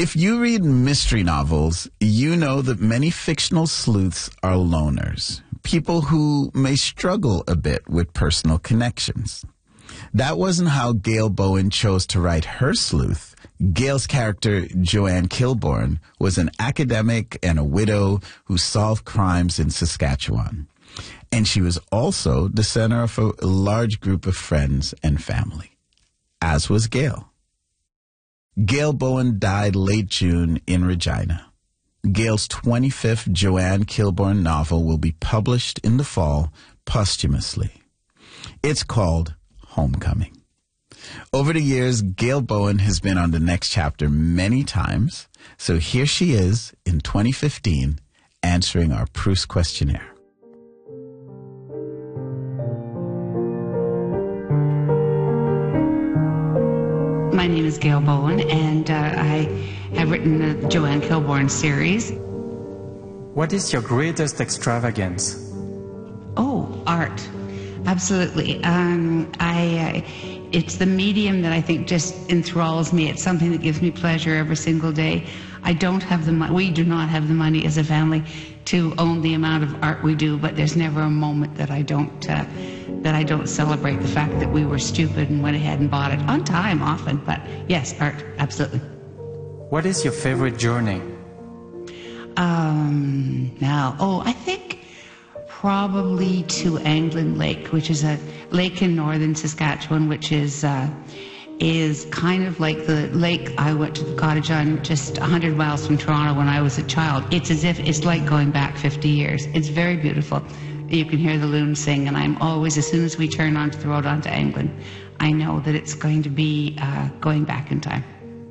If you read mystery novels, you know that many fictional sleuths are loners, people who may struggle a bit with personal connections. That wasn't how Gail Bowen chose to write her sleuth. Gail's character, Joanne Kilbourne, was an academic and a widow who solved crimes in Saskatchewan. And she was also the center of a large group of friends and family, as was Gail. Gail Bowen died late June in Regina. Gail's 25th Joanne Kilbourne novel will be published in the fall posthumously. It's called Homecoming. Over the years, Gail Bowen has been on the next chapter many times, so here she is in 2015 answering our Proust questionnaire. My name is Gail Bowen, and I have written the Joanne Kilbourne series. What is your greatest extravagance? Oh, art. Absolutely. It's the medium that I think just enthralls me. It's something that gives me pleasure every single day. I don't have the money. We do not have the money as a family to own the amount of art we do, but there's never a moment that I don't celebrate the fact that we were stupid and went ahead and bought it on time often. But yes, art, absolutely. What is your favorite journey? I think probably to Anglin Lake, which is a lake in northern Saskatchewan, which is kind of like the lake I went to the cottage on just 100 miles from Toronto when I was a child. It's as if it's like going back 50 years. It's very beautiful. You can hear the loons sing, and I'm always, as soon as we turn onto the road onto Anglin, I know that it's going to be going back in time.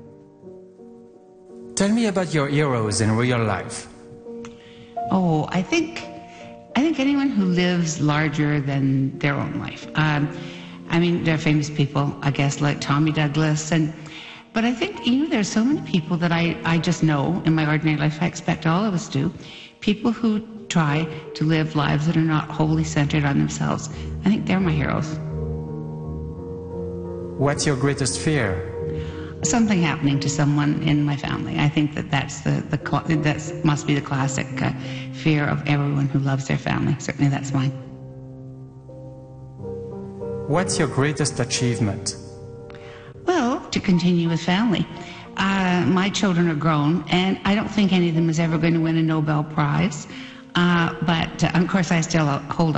Tell me about your heroes in real life. Oh, I think anyone who lives larger than their own life. There are famous people, I guess, like Tommy Douglas, but I think, there's so many people that I just know in my ordinary life. I expect all of us do. People who try to live lives that are not wholly centered on themselves. I think they're my heroes. What's your greatest fear? Something happening to someone in my family. I think that must be the classic fear of everyone who loves their family. Certainly that's mine. What's your greatest achievement? Well, to continue with family. My children are grown, and I don't think any of them is ever going to win a Nobel Prize. But of course, I still hold